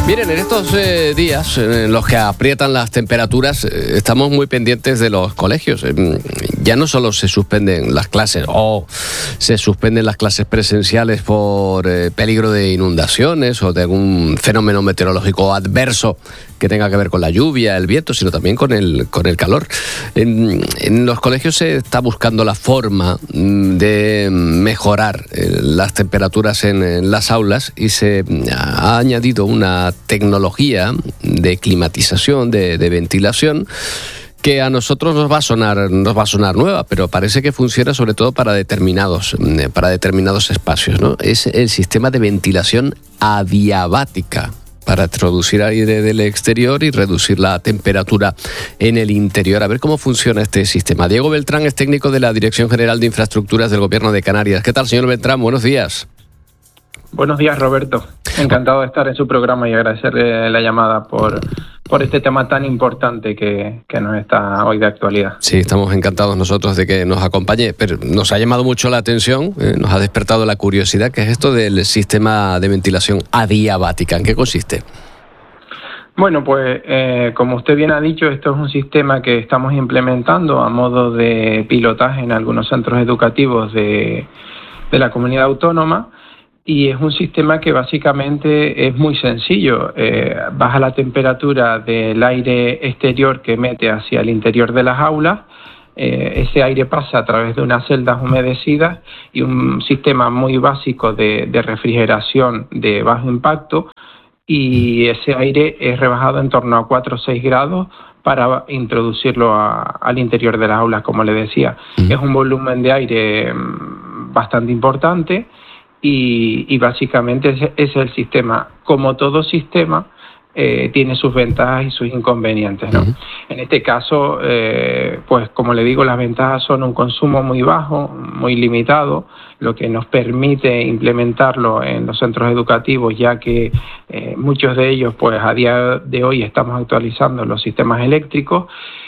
Miren, en estos días en los que aprietan las temperaturas, estamos muy pendientes de los colegios. Ya no solo se suspenden las clases o se suspenden las clases presenciales por peligro de inundaciones o de algún fenómeno meteorológico adverso que tenga que ver con la lluvia, el viento, sino también con el calor. En los colegios se está buscando la forma de mejorar las temperaturas en las aulas y se ha añadido una tecnología de climatización, de ventilación, que a nosotros nos va a sonar nueva, pero parece que funciona sobre todo para determinados espacios, ¿no? Es el sistema de ventilación adiabática, para introducir aire del exterior y reducir la temperatura en el interior. A ver cómo funciona este sistema. Diego Beltrán es técnico de la Dirección General de Infraestructuras del Gobierno de Canarias. ¿Qué tal, señor Beltrán? Buenos días. Buenos días, Roberto. Encantado de estar en su programa y agradecerle la llamada por este tema tan importante que nos está hoy de actualidad. Sí, estamos encantados nosotros de que nos acompañe, pero nos ha llamado mucho la atención, nos ha despertado la curiosidad, que es esto del sistema de ventilación adiabática. ¿En qué consiste? Bueno, pues como usted bien ha dicho, esto es un sistema que estamos implementando a modo de pilotaje en algunos centros educativos de la comunidad autónoma. Y es un sistema que básicamente es muy sencillo. Baja la temperatura del aire exterior que mete hacia el interior de las aulas. Ese aire pasa a través de unas celdas humedecidas y un sistema muy básico de refrigeración de bajo impacto. Y ese aire es rebajado en torno a 4 o 6 grados para introducirlo al interior de las aulas, como le decía. Es un volumen de aire bastante importante. Y básicamente ese es el sistema. Como todo sistema, tiene sus ventajas y sus inconvenientes, ¿no? En este caso, pues como le digo, las ventajas son un consumo muy bajo, muy limitado, lo que nos permite implementarlo en los centros educativos, ya que muchos de ellos, pues a día de hoy estamos actualizando los sistemas eléctricos.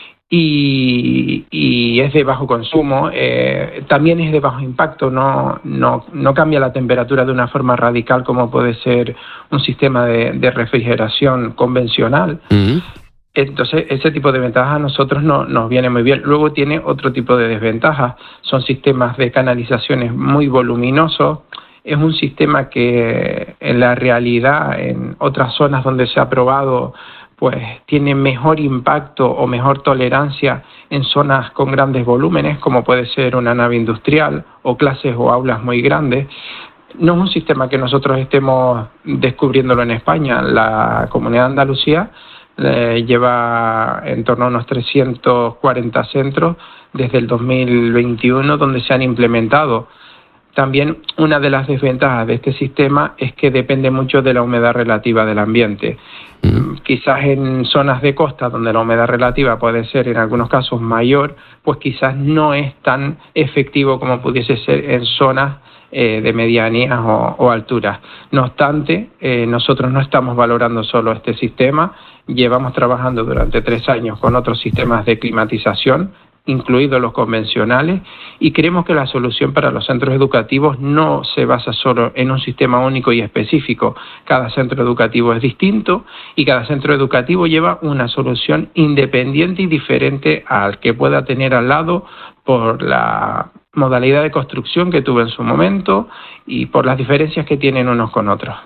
Y es de bajo consumo, también es de bajo impacto, no cambia la temperatura de una forma radical como puede ser un sistema de refrigeración convencional. Entonces, ese tipo de ventajas a nosotros nos viene muy bien. Luego tiene otro tipo de desventajas, son sistemas de canalizaciones muy voluminosos. Es un sistema que en la realidad, en otras zonas donde se ha probado, pues tiene mejor impacto o mejor tolerancia en zonas con grandes volúmenes, como puede ser una nave industrial o clases o aulas muy grandes. No es un sistema que nosotros estemos descubriéndolo en España. La Comunidad de Andalucía lleva en torno a unos 340 centros desde el 2021 donde se han implementado. También una de las desventajas de este sistema es que depende mucho de la humedad relativa del ambiente. Quizás en zonas de costa donde la humedad relativa puede ser en algunos casos mayor, pues quizás no es tan efectivo como pudiese ser en zonas de medianías o alturas. No obstante, nosotros no estamos valorando solo este sistema, llevamos trabajando durante 3 años con otros sistemas de climatización, incluidos los convencionales, y creemos que la solución para los centros educativos no se basa solo en un sistema único y específico. Cada centro educativo es distinto y cada centro educativo lleva una solución independiente y diferente al que pueda tener al lado por la modalidad de construcción que tuvo en su momento y por las diferencias que tienen unos con otros.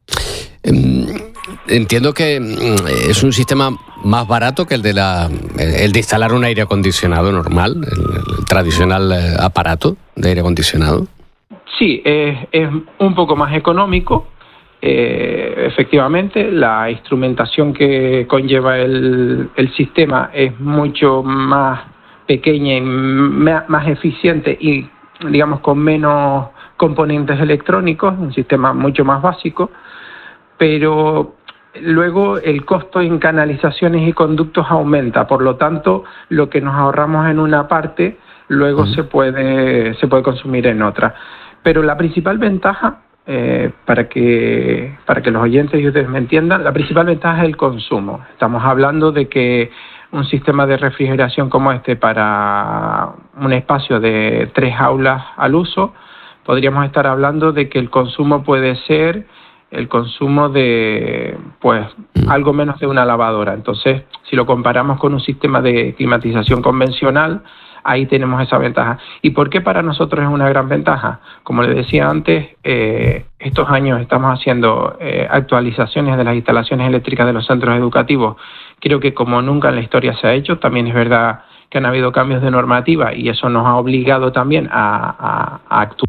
Entiendo que es un sistema más barato que el de instalar un aire acondicionado normal, el tradicional aparato de aire acondicionado. Sí, es un poco más económico. Efectivamente, la instrumentación que conlleva el sistema es mucho más pequeña y más eficiente y, digamos, con menos componentes electrónicos, un sistema mucho más básico. Pero luego el costo en canalizaciones y conductos aumenta, por lo tanto, lo que nos ahorramos en una parte, luego se puede consumir en otra. Pero la principal ventaja, para que los oyentes y ustedes me entiendan, la principal ventaja es el consumo. Estamos hablando de que un sistema de refrigeración como este para un espacio de 3 aulas al uso, podríamos estar hablando de que el consumo puede ser el consumo de pues algo menos de una lavadora. Entonces, si lo comparamos con un sistema de climatización convencional, ahí tenemos esa ventaja. ¿Y por qué para nosotros es una gran ventaja? Como les decía antes, estos años estamos haciendo actualizaciones de las instalaciones eléctricas de los centros educativos. Creo que como nunca en la historia se ha hecho. También es verdad que han habido cambios de normativa y eso nos ha obligado también a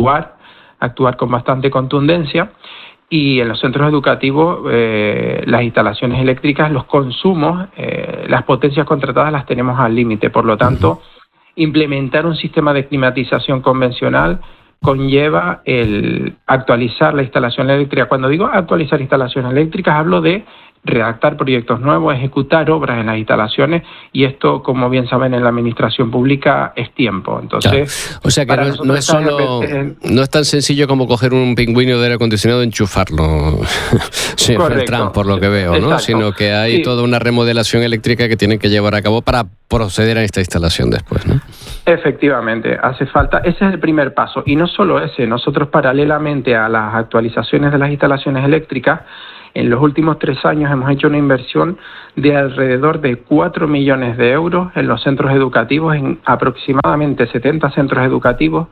actuar con bastante contundencia. Y en los centros educativos, las instalaciones eléctricas, los consumos, las potencias contratadas las tenemos al límite. Por lo tanto, implementar un sistema de climatización convencional conlleva el actualizar la instalación eléctrica. Cuando digo actualizar instalaciones eléctricas, hablo de redactar proyectos nuevos, ejecutar obras en las instalaciones, y esto, como bien saben, en la administración pública es tiempo. Entonces, claro. O sea que no es solo, no es tan sencillo como coger un pingüino de aire acondicionado y enchufarlo, sí, Beltrán, por lo que veo, ¿no? Sino que hay toda una remodelación eléctrica que tienen que llevar a cabo para proceder a esta instalación después, ¿no? Efectivamente, hace falta, ese es el primer paso, y no solo ese. Nosotros, paralelamente a las actualizaciones de las instalaciones eléctricas, en los últimos 3 años hemos hecho una inversión de alrededor de 4 millones de euros en los centros educativos, en aproximadamente 70 centros educativos,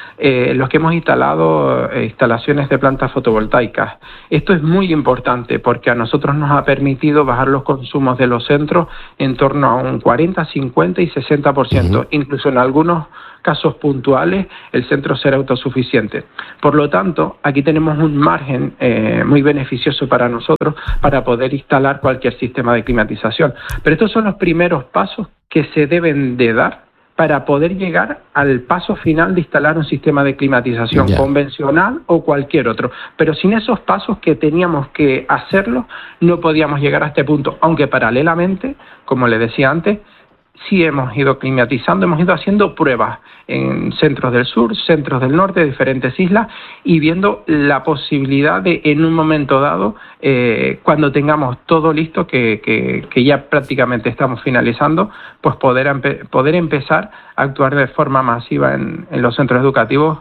los que hemos instalado instalaciones de plantas fotovoltaicas. Esto es muy importante porque a nosotros nos ha permitido bajar los consumos de los centros en torno a un 40, 50 y 60%. Incluso en algunos casos puntuales el centro será autosuficiente. Por lo tanto, aquí tenemos un margen muy beneficioso para nosotros para poder instalar cualquier sistema de climatización. Pero estos son los primeros pasos que se deben de dar para poder llegar al paso final de instalar un sistema de climatización convencional o cualquier otro. Pero sin esos pasos que teníamos que hacerlo, no podíamos llegar a este punto, aunque paralelamente, como les decía antes, sí hemos ido climatizando, hemos ido haciendo pruebas en centros del sur, centros del norte, diferentes islas, y viendo la posibilidad de, en un momento dado, cuando tengamos todo listo, que ya prácticamente estamos finalizando, pues poder empezar a actuar de forma masiva en los centros educativos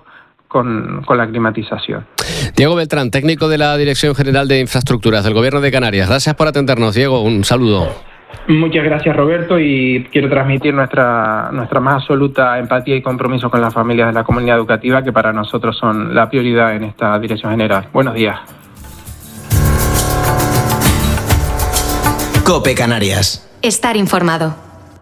con la climatización. Diego Beltrán, técnico de la Dirección General de Infraestructuras del Gobierno de Canarias. Gracias por atendernos, Diego. Un saludo. Muchas gracias, Roberto, y quiero transmitir nuestra más absoluta empatía y compromiso con las familias de la comunidad educativa, que para nosotros son la prioridad en esta Dirección General. Buenos días. COPE Canarias. Estar informado.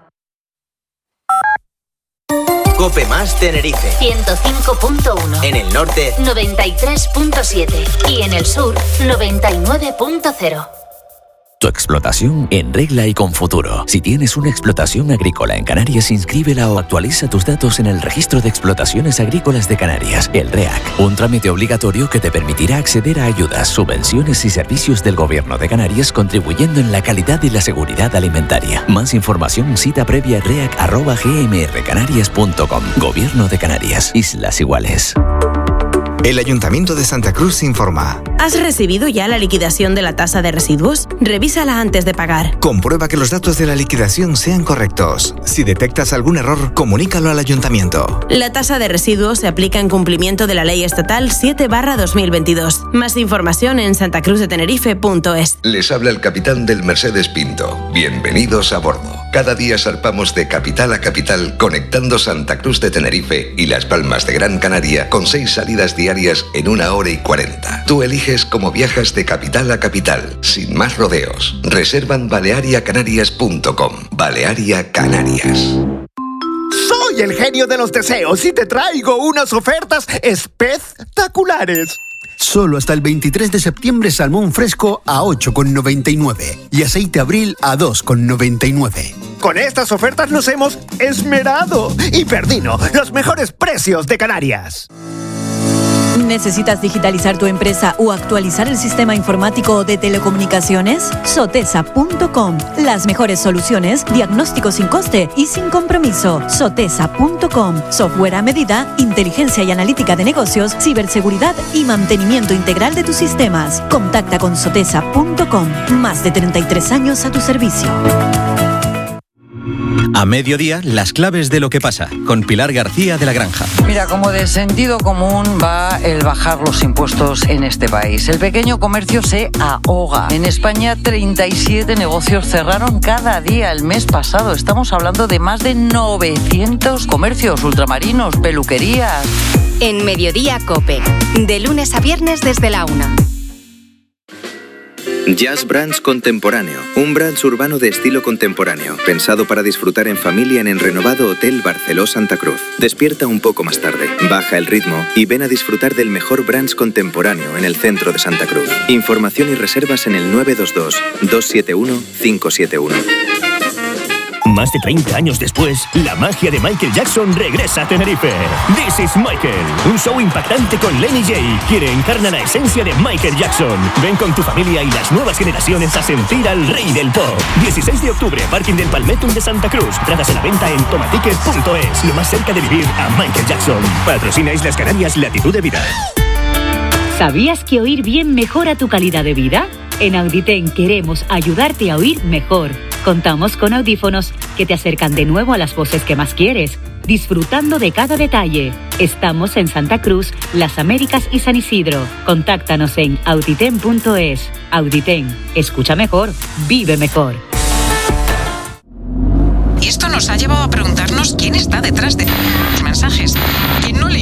COPE más Tenerife. 105.1. En el norte, 93.7. Y en el sur, 99.0. Tu explotación en regla y con futuro. Si tienes una explotación agrícola en Canarias, inscríbela o actualiza tus datos en el Registro de Explotaciones Agrícolas de Canarias, el REAC. Un trámite obligatorio que te permitirá acceder a ayudas, subvenciones y servicios del Gobierno de Canarias, contribuyendo en la calidad y la seguridad alimentaria. Más información, cita previa reac@gmrcanarias.com. Gobierno de Canarias. Islas Iguales. El Ayuntamiento de Santa Cruz informa. ¿Has recibido ya la liquidación de la tasa de residuos? Revísala antes de pagar. Comprueba que los datos de la liquidación sean correctos. Si detectas algún error, comunícalo al Ayuntamiento. La tasa de residuos se aplica en cumplimiento de la Ley Estatal 7/2022. Más información en santacruzdetenerife.es. Les habla el capitán del Mercedes Pinto. Bienvenidos a bordo. Cada día zarpamos de capital a capital, conectando Santa Cruz de Tenerife y Las Palmas de Gran Canaria con 6 salidas diarias en 1 hora y 40. Tú eliges cómo viajas de capital a capital, sin más rodeos. Reserva en baleariacanarias.com. Balearia Canarias. Soy el genio de los deseos y te traigo unas ofertas espectaculares. Solo hasta el 23 de septiembre salmón fresco a 8,99 y aceite Abril a 2,99. Con estas ofertas nos hemos esmerado. Y Perdino, los mejores precios de Canarias. ¿Necesitas digitalizar tu empresa o actualizar el sistema informático de telecomunicaciones? Sotesa.com. Las mejores soluciones, diagnóstico sin coste y sin compromiso. Sotesa.com. Software a medida, inteligencia y analítica de negocios, ciberseguridad y mantenimiento integral de tus sistemas. Contacta con Sotesa.com. Más de 33 años a tu servicio. A mediodía, las claves de lo que pasa, con Pilar García de La Granja. Mira, como de sentido común va el bajar los impuestos en este país. El pequeño comercio se ahoga. En España, 37 negocios cerraron cada día el mes pasado. Estamos hablando de más de 900 comercios, ultramarinos, peluquerías. En Mediodía COPE, de lunes a viernes desde la 1. Jazz Brands Contemporáneo, un brunch urbano de estilo contemporáneo, pensado para disfrutar en familia en el renovado Hotel Barceló Santa Cruz. Despierta un poco más tarde, baja el ritmo y ven a disfrutar del mejor brunch contemporáneo en el centro de Santa Cruz. Información y reservas en el 922-271-571. Más de 30 años después, la magia de Michael Jackson regresa a Tenerife. This is Michael, un show impactante con Lenny J, quien encarna la esencia de Michael Jackson. Ven con tu familia y las nuevas generaciones a sentir al rey del pop. 16 de octubre, Parking del Palmetum de Santa Cruz. Entradas a la venta en tomaticket.es, lo más cerca de vivir a Michael Jackson. Patrocina Islas Canarias Latitud de Vida. ¿Sabías que oír bien mejora tu calidad de vida? En Auditen queremos ayudarte a oír mejor. Contamos con audífonos que te acercan de nuevo a las voces que más quieres, disfrutando de cada detalle. Estamos en Santa Cruz, Las Américas y San Isidro. Contáctanos en auditen.es. Auditen, escucha mejor, vive mejor. Y esto nos ha llevado a preguntarnos quién está detrás de los mensajes. ¿Quién no le...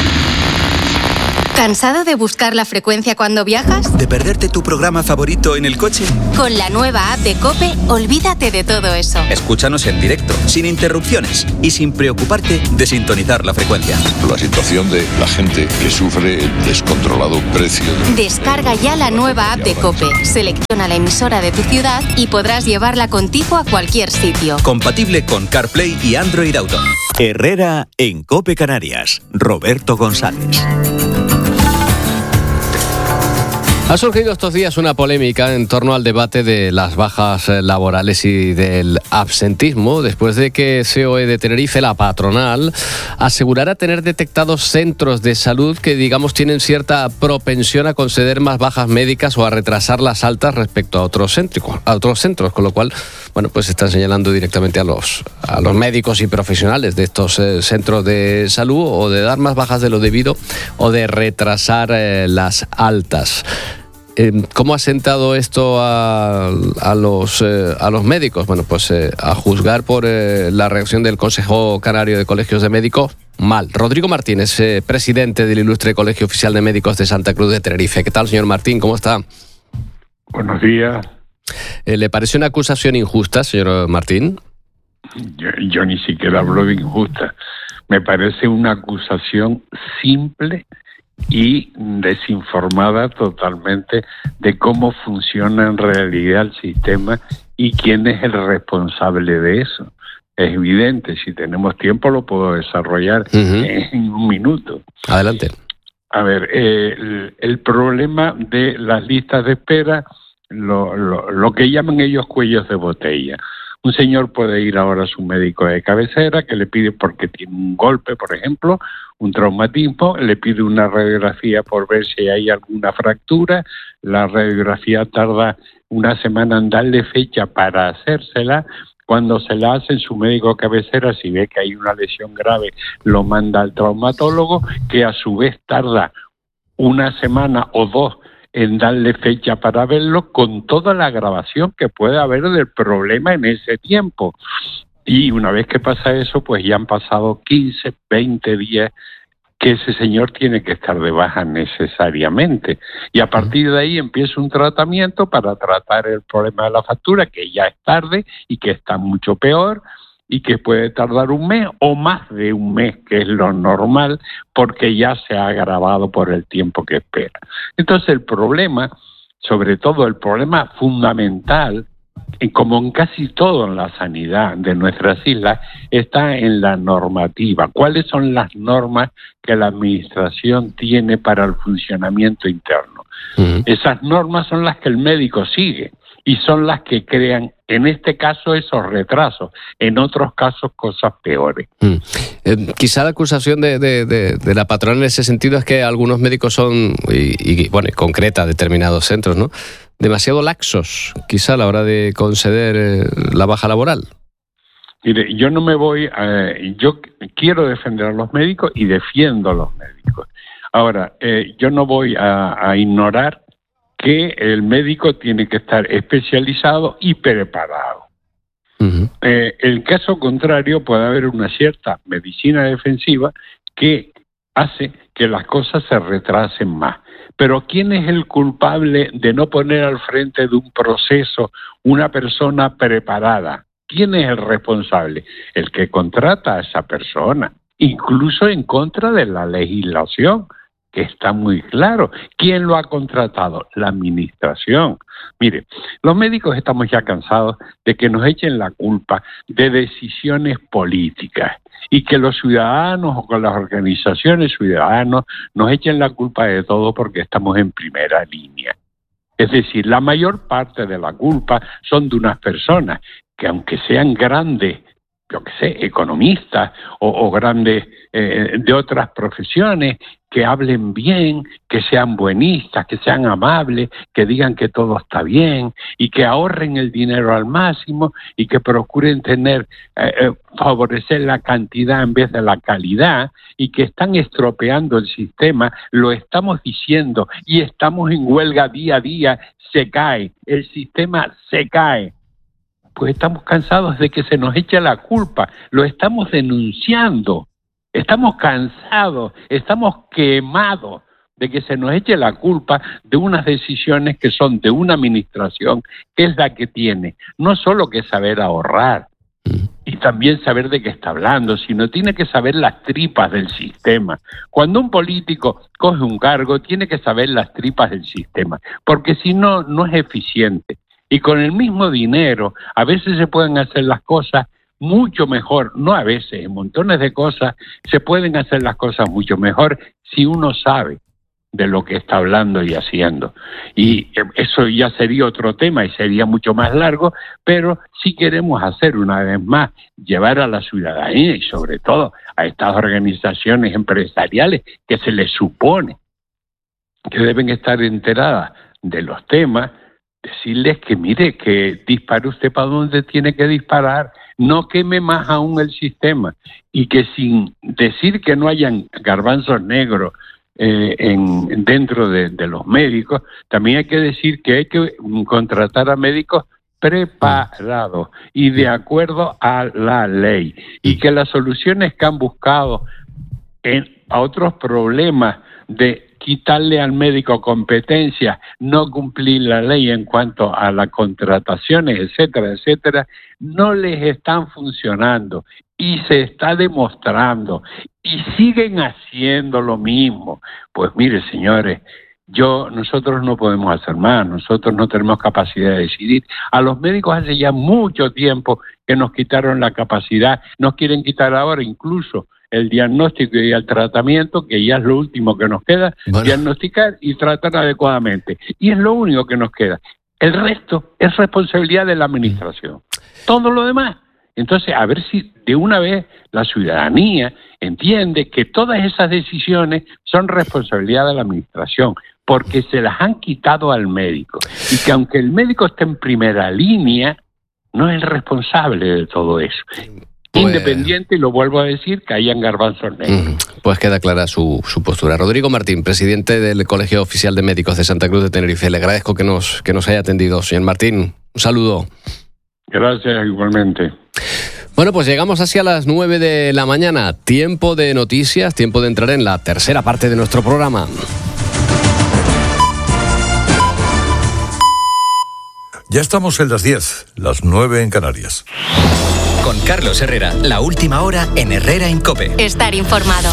¿Cansado de buscar la frecuencia cuando viajas? ¿De perderte tu programa favorito en el coche? Con la nueva app de COPE, olvídate de todo eso. Escúchanos en directo, sin interrupciones y sin preocuparte de sintonizar la frecuencia. La situación de la gente que sufre el descontrolado precio. Descarga ya la nueva app de COPE. Selecciona la emisora de tu ciudad y podrás llevarla contigo a cualquier sitio. Compatible con CarPlay y Android Auto. Herrera en COPE Canarias. Roberto González. Ha surgido estos días una polémica en torno al debate de las bajas laborales y del absentismo, después de que COE de Tenerife, la patronal, asegurara tener detectados centros de salud que, digamos, tienen cierta propensión a conceder más bajas médicas o a retrasar las altas respecto a otros centros, con lo cual, bueno, pues están señalando directamente a los médicos y profesionales de estos centros de salud, o de dar más bajas de lo debido o de retrasar las altas. ¿Cómo ha sentado esto a los médicos? Bueno, pues a juzgar por la reacción del Consejo Canario de Colegios de Médicos, mal. Rodrigo Martínez, presidente del Ilustre Colegio Oficial de Médicos de Santa Cruz de Tenerife. ¿Qué tal, señor Martín? ¿Cómo está? Buenos días. ¿Le parece una acusación injusta, señor Martín? Yo ni siquiera hablo de injusta. Me parece una acusación simple y desinformada totalmente de cómo funciona en realidad el sistema y quién es el responsable de eso. Es evidente, si tenemos tiempo lo puedo desarrollar en un minuto. Adelante. A ver, el problema de las listas de espera, lo que llaman ellos cuellos de botella. Un señor puede ir ahora a su médico de cabecera que le pide, porque tiene un golpe, por ejemplo, un traumatismo, le pide una radiografía por ver si hay alguna fractura. La radiografía tarda una semana en darle fecha para hacérsela. Cuando se la hace en su médico de cabecera, si ve que hay una lesión grave, lo manda al traumatólogo, que a su vez tarda una semana o dos en darle fecha para verlo, con toda la agravación que puede haber del problema en ese tiempo. Y una vez que pasa eso, pues ya han pasado 15, 20 días que ese señor tiene que estar de baja necesariamente. Y a partir de ahí empieza un tratamiento para tratar el problema de la factura, que ya es tarde y que está mucho peor, y que puede tardar un mes o más de un mes, que es lo normal, porque ya se ha agravado por el tiempo que espera. Entonces el problema, sobre todo el problema fundamental, como en casi todo en la sanidad de nuestras islas, está en la normativa. ¿Cuáles son las normas que la administración tiene para el funcionamiento interno? Esas normas son las que el médico sigue y son las que crean, en este caso, esos retrasos, en otros casos cosas peores. Quizá la acusación de la patronal en ese sentido es que algunos médicos son, y concreta determinados centros, ¿no?, demasiado laxos, quizá a la hora de conceder la baja laboral. Mire, yo no me voy yo quiero defender a los médicos y defiendo a los médicos. Ahora, yo no voy a ignorar que el médico tiene que estar especializado y preparado. En caso contrario, puede haber una cierta medicina defensiva que hace que las cosas se retrasen más. Pero ¿quién es el culpable de no poner al frente de un proceso una persona preparada? ¿Quién es el responsable? El que contrata a esa persona, incluso en contra de la legislación, que está muy claro. ¿Quién lo ha contratado? La administración. Mire, los médicos estamos ya cansados de que nos echen la culpa de decisiones políticas y que los ciudadanos o con las organizaciones ciudadanos nos echen la culpa de todo porque estamos en primera línea. Es decir, la mayor parte de la culpa son de unas personas que, aunque sean grandes, yo qué sé, economistas o grandes de otras profesiones, que hablen bien, que sean buenistas, que sean amables, que digan que todo está bien y que ahorren el dinero al máximo y que procuren favorecer la cantidad en vez de la calidad y que están estropeando el sistema, lo estamos diciendo y estamos en huelga día a día, se cae, el sistema se cae. Pues estamos cansados de que se nos eche la culpa, lo estamos denunciando, estamos cansados, estamos quemados de que se nos eche la culpa de unas decisiones que son de una administración que es la que tiene, no solo que saber ahorrar y también saber de qué está hablando, sino tiene que saber las tripas del sistema. Cuando un político coge un cargo, tiene que saber las tripas del sistema, porque si no, no es eficiente. Y con el mismo dinero, a veces se pueden hacer las cosas mucho mejor, no a veces, en montones de cosas, se pueden hacer las cosas mucho mejor si uno sabe de lo que está hablando y haciendo. Y eso ya sería otro tema y sería mucho más largo, pero si queremos hacer una vez más, llevar a la ciudadanía y sobre todo a estas organizaciones empresariales que se les supone que deben estar enteradas de los temas, decirles que mire, que dispare usted para donde tiene que disparar, no queme más aún el sistema y que sin decir que no hayan garbanzos negros dentro de los médicos, también hay que decir que hay que contratar a médicos preparados y de acuerdo a la ley y que las soluciones que han buscado a otros problemas de quitarle al médico competencia, no cumplir la ley en cuanto a las contrataciones, etcétera, etcétera, no les están funcionando y se está demostrando y siguen haciendo lo mismo. Pues mire, señores, nosotros no podemos hacer más, nosotros no tenemos capacidad de decidir. A los médicos hace ya mucho tiempo que nos quitaron la capacidad, nos quieren quitar ahora incluso el diagnóstico y el tratamiento, que ya es lo último que nos queda, diagnosticar y tratar adecuadamente. Y es lo único que nos queda. El resto es responsabilidad de la administración. Todo lo demás. Entonces, a ver si de una vez la ciudadanía entiende que todas esas decisiones son responsabilidad de la administración, porque se las han quitado al médico. Y que aunque el médico esté en primera línea, no es el responsable de todo eso. Independiente, y lo vuelvo a decir, que hayan garbanzos negros. Pues queda clara su postura. Rodrigo Martín, presidente del Colegio Oficial de Médicos de Santa Cruz de Tenerife. Le agradezco que nos haya atendido. Señor Martín, un saludo. Gracias, igualmente. Bueno, pues llegamos así a las 9 de la mañana. Tiempo de noticias, tiempo de entrar en la tercera parte de nuestro programa. Ya estamos en las 10, las 9 en Canarias. Con Carlos Herrera, la última hora en Herrera en COPE. Estar informado.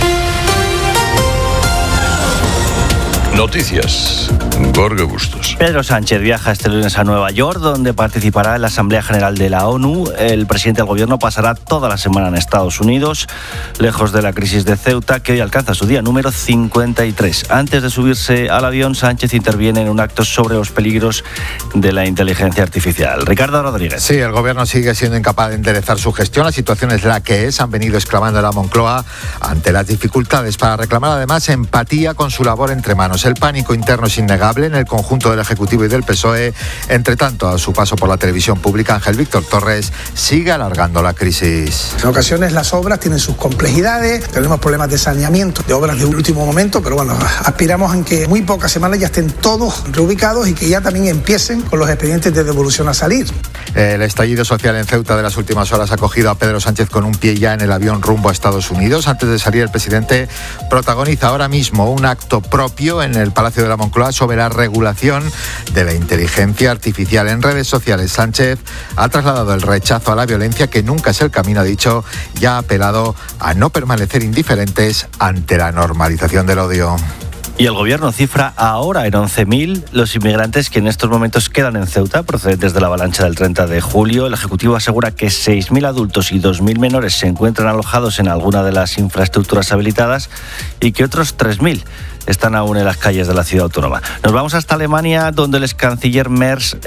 Noticias. Gorge Bustos. Pedro Sánchez viaja este lunes a Nueva York, donde participará en la Asamblea General de la ONU. El presidente del gobierno pasará toda la semana en Estados Unidos, lejos de la crisis de Ceuta, que hoy alcanza su día número 53. Antes de subirse al avión, Sánchez interviene en un acto sobre los peligros de la inteligencia artificial. Ricardo Rodríguez. Sí, el gobierno sigue siendo incapaz de enderezar su gestión. La situación es la que es. Han venido exclamando en la Moncloa ante las dificultades para reclamar además empatía con su labor entre manos. El pánico interno es innegable en el conjunto del Ejecutivo y del PSOE. Entre tanto, a su paso por la televisión pública, Ángel Víctor Torres sigue alargando la crisis. En ocasiones las obras tienen sus complejidades, tenemos problemas de saneamiento, de obras de último momento, pero bueno, aspiramos a que muy pocas semanas ya estén todos reubicados y que ya también empiecen con los expedientes de devolución a salir. El estallido social en Ceuta de las últimas horas ha cogido a Pedro Sánchez con un pie ya en el avión rumbo a Estados Unidos. Antes de salir, el presidente protagoniza ahora mismo un acto propio en el Palacio de la Moncloa sobre la regulación de la inteligencia artificial. En redes sociales, Sánchez ha trasladado el rechazo a la violencia, que nunca es el camino, ha dicho, y ha apelado a no permanecer indiferentes ante la normalización del odio. Y el gobierno cifra ahora en 11.000 los inmigrantes que en estos momentos quedan en Ceuta, procedentes de la avalancha del 30 de julio. El Ejecutivo asegura que 6.000 adultos y 2.000 menores se encuentran alojados en alguna de las infraestructuras habilitadas y que otros 3.000 están aún en las calles de la ciudad autónoma. Nos vamos hasta Alemania, donde el canciller Merz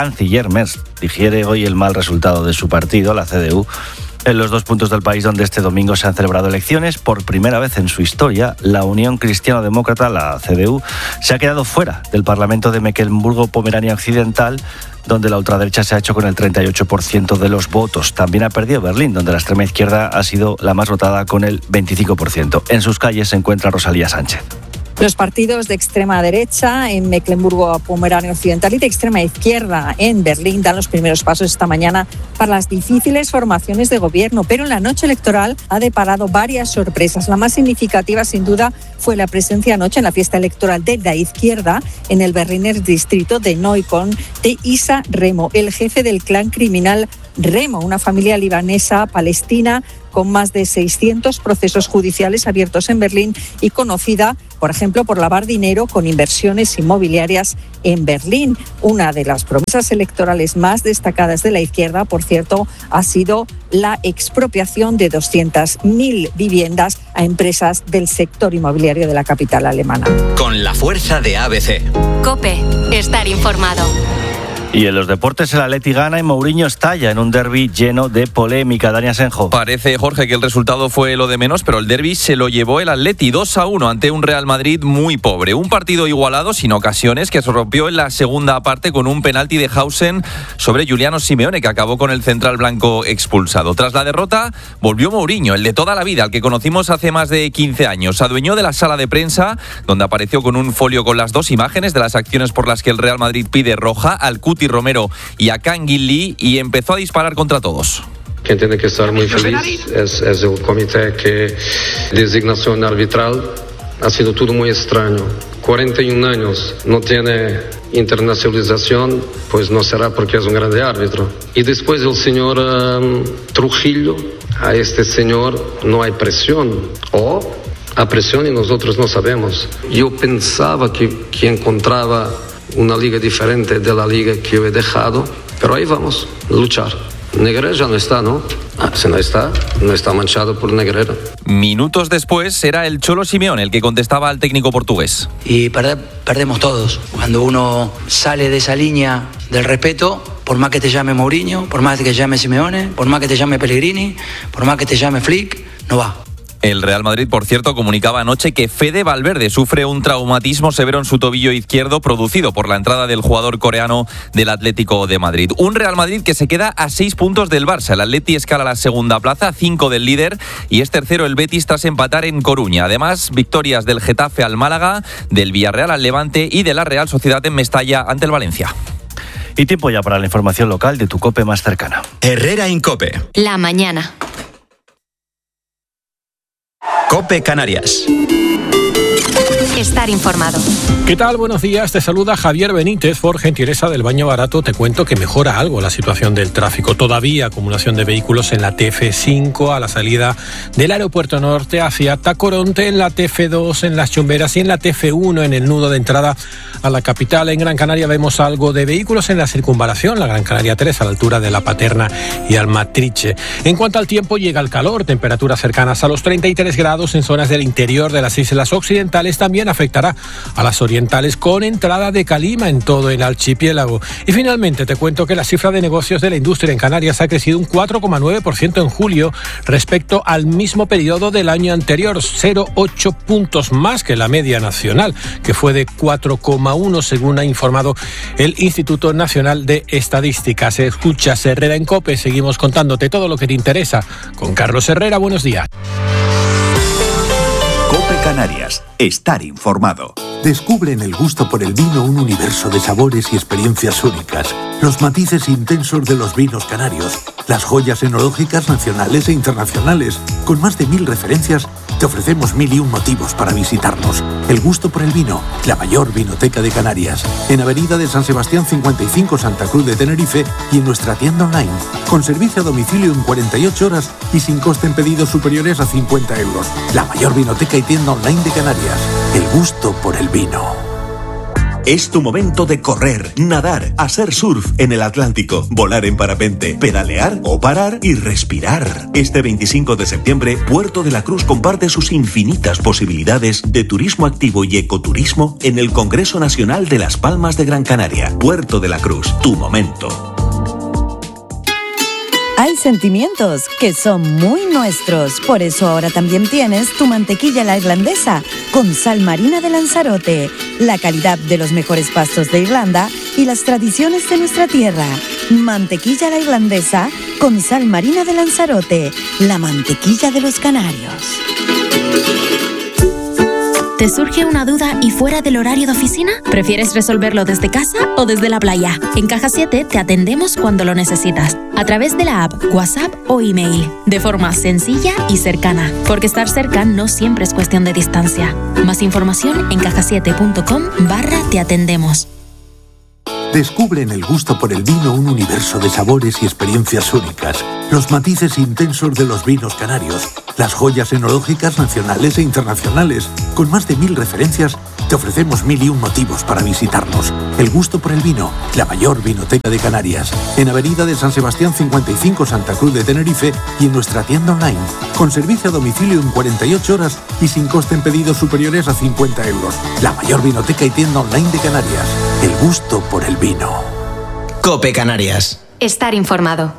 digiere hoy el mal resultado de su partido, la CDU. En los dos puntos del país donde este domingo se han celebrado elecciones, por primera vez en su historia, la Unión Cristiano-Demócrata, la CDU, se ha quedado fuera del Parlamento de Mecklemburgo-Pomerania Occidental, donde la ultraderecha se ha hecho con el 38% de los votos. También ha perdido Berlín, donde la extrema izquierda ha sido la más votada con el 25%. En sus calles se encuentra Rosalía Sánchez. Los partidos de extrema derecha en Mecklemburgo-Pomerania Occidental y de extrema izquierda en Berlín dan los primeros pasos esta mañana para las difíciles formaciones de gobierno, pero en la noche electoral ha deparado varias sorpresas. La más significativa, sin duda, fue la presencia anoche en la fiesta electoral de la izquierda en el Berliner distrito de Neukölln de Issa Remo, el jefe del clan criminal Remo, una familia libanesa palestina con más de 600 procesos judiciales abiertos en Berlín y conocida, por ejemplo, por lavar dinero con inversiones inmobiliarias en Berlín. Una de las promesas electorales más destacadas de la izquierda, por cierto, ha sido la expropiación de 200.000 viviendas a empresas del sector inmobiliario de la capital alemana. Con la fuerza de ABC. COPE. Estar informado. Y en los deportes el Atleti gana y Mourinho estalla en un derbi lleno de polémica. Dani Asenjo. Parece, Jorge, que el resultado fue lo de menos, pero el derbi se lo llevó el Atleti 2-1 ante un Real Madrid muy pobre. Un partido igualado, sin ocasiones, que se rompió en la segunda parte con un penalti de Hausen sobre Giuliano Simeone, que acabó con el central blanco expulsado. Tras la derrota, volvió Mourinho, el de toda la vida, al que conocimos hace más de 15 años. Se adueñó de la sala de prensa, donde apareció con un folio con las dos imágenes de las acciones por las que el Real Madrid pide roja al Cuti Romero y a Kangin Lee, y empezó a disparar contra todos. Quien tiene que estar muy feliz es el comité que designación arbitral. Ha sido todo muy extraño. 41 años, no tiene internacionalización, pues no será porque es un grande árbitro. Y después el señor Trujillo, a este señor no hay presión, o a presión y nosotros no sabemos. Yo pensaba que encontraba una liga diferente de la liga que yo he dejado, pero ahí vamos, luchar. Negreira ya no está, ¿no? Si no está manchado por Negreira. Minutos después era el Cholo Simeone el que contestaba al técnico portugués. Y perdemos todos. Cuando uno sale de esa línea del respeto, por más que te llame Mourinho, por más que te llame Simeone, por más que te llame Pellegrini, por más que te llame Flick, no va. El Real Madrid, por cierto, comunicaba anoche que Fede Valverde sufre un traumatismo severo en su tobillo izquierdo producido por la entrada del jugador coreano del Atlético de Madrid. Un Real Madrid que se queda a 6 puntos del Barça. El Atleti escala la segunda plaza, 5 del líder, y es tercero el Betis tras empatar en Coruña. Además, victorias del Getafe al Málaga, del Villarreal al Levante y de la Real Sociedad en Mestalla ante el Valencia. Y tiempo ya para la información local de tu COPE más cercana. Herrera Incope. La mañana. COPE Canarias. Estar informado. ¿Qué tal? Buenos días. Te saluda Javier Benítez. Por gentileza del Baño Barato te cuento que mejora algo la situación del tráfico. Todavía acumulación de vehículos en la TF5 a la salida del aeropuerto norte hacia Tacoronte, en la TF2 en Las Chumberas y en la TF1 en el nudo de entrada a la capital. En Gran Canaria vemos algo de vehículos en la circunvalación, la Gran Canaria 3 a la altura de La Paterna y Almatriche. En cuanto al tiempo, llega el calor, temperaturas cercanas a los 33 grados en zonas del interior de las islas occidentales, también también afectará a las orientales con entrada de calima en todo el archipiélago. Y finalmente te cuento que la cifra de negocios de la industria en Canarias ha crecido un 4,9% en julio respecto al mismo periodo del año anterior, 0,8 puntos más que la media nacional, que fue de 4,1 según ha informado el Instituto Nacional de Estadísticas. Escuchas Herrera en COPE, seguimos contándote todo lo que te interesa con Carlos Herrera. Buenos días. COPE Canarias. Estar informado. Descubre en el gusto por el vino un universo de sabores y experiencias únicas. Los matices intensos de los vinos canarios. Las joyas enológicas nacionales e internacionales. Con más de 1000 referencias, te ofrecemos 1001 motivos para visitarnos. El gusto por el vino, la mayor vinoteca de Canarias. En Avenida de San Sebastián 55, Santa Cruz de Tenerife, y en nuestra tienda online. Con servicio a domicilio en 48 horas y sin coste en pedidos superiores a 50 euros. La mayor vinoteca y tienda online de Canarias. El gusto por el vino. Es tu momento de correr, nadar, hacer surf en el Atlántico, volar en parapente, pedalear o parar y respirar. Este 25 de septiembre, Puerto de la Cruz comparte sus infinitas posibilidades de turismo activo y ecoturismo en el Congreso Nacional de Las Palmas de Gran Canaria. Puerto de la Cruz, tu momento. Hay sentimientos que son muy nuestros, por eso ahora también tienes tu mantequilla la irlandesa con sal marina de Lanzarote, la calidad de los mejores pastos de Irlanda y las tradiciones de nuestra tierra. Mantequilla la irlandesa con sal marina de Lanzarote, la mantequilla de los canarios. ¿Te surge una duda y fuera del horario de oficina? ¿Prefieres resolverlo desde casa o desde la playa? En Caja 7 te atendemos cuando lo necesitas, a través de la app, WhatsApp o email, de forma sencilla y cercana, porque estar cerca no siempre es cuestión de distancia. Más información en cajasiete.com/te atendemos. Descubre en el gusto por el vino un universo de sabores y experiencias únicas. Los matices intensos de los vinos canarios. Las joyas enológicas nacionales e internacionales. Con más de 1000 referencias, te ofrecemos 1001 motivos para visitarnos. El gusto por el vino, la mayor vinoteca de Canarias. En Avenida de San Sebastián 55, Santa Cruz de Tenerife, y en nuestra tienda online. Con servicio a domicilio en 48 horas y sin coste en pedidos superiores a 50 euros. La mayor vinoteca y tienda online de Canarias. El gusto por el vino. COPE Canarias. Estar informado.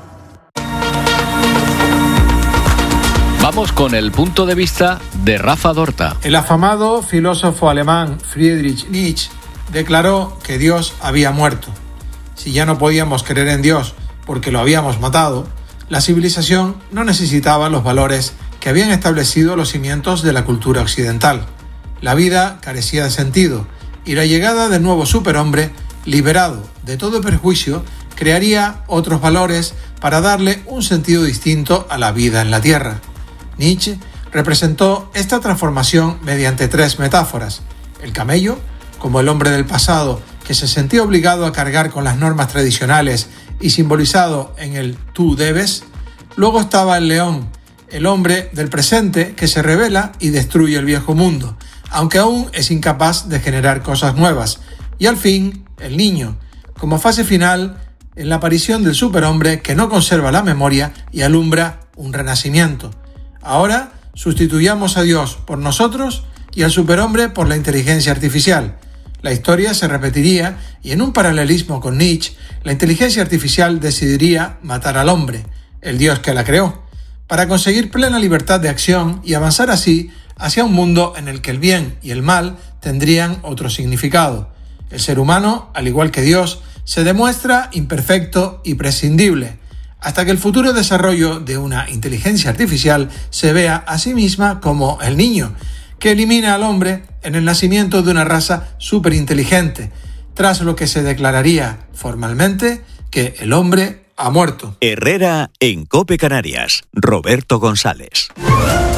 Vamos con el punto de vista de Rafa Dorta. El afamado filósofo alemán Friedrich Nietzsche declaró que Dios había muerto. Si ya no podíamos creer en Dios porque lo habíamos matado, la civilización no necesitaba los valores que habían establecido los cimientos de la cultura occidental. La vida carecía de sentido y la llegada del nuevo superhombre, liberado de todo prejuicio, crearía otros valores para darle un sentido distinto a la vida en la Tierra. Nietzsche representó esta transformación mediante 3 metáforas: el camello, como el hombre del pasado que se sentía obligado a cargar con las normas tradicionales y simbolizado en el tú debes; luego estaba el león, el hombre del presente que se rebela y destruye el viejo mundo, aunque aún es incapaz de generar cosas nuevas; y al fin, el niño, como fase final en la aparición del superhombre que no conserva la memoria y alumbra un renacimiento. Ahora sustituyamos a Dios por nosotros y al superhombre por la inteligencia artificial. La historia se repetiría y en un paralelismo con Nietzsche, la inteligencia artificial decidiría matar al hombre, el Dios que la creó, para conseguir plena libertad de acción y avanzar así hacia un mundo en el que el bien y el mal tendrían otro significado. El ser humano, al igual que Dios, se demuestra imperfecto y prescindible, hasta que el futuro desarrollo de una inteligencia artificial se vea a sí misma como el niño, que elimina al hombre en el nacimiento de una raza superinteligente, tras lo que se declararía formalmente que el hombre ha muerto. Herrera en COPE Canarias. Roberto González.